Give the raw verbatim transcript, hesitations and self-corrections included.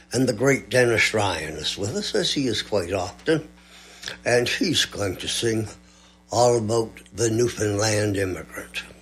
And the great Dennis Ryan is with us, as he is quite often. And he's going to sing all about the Newfoundland immigrant.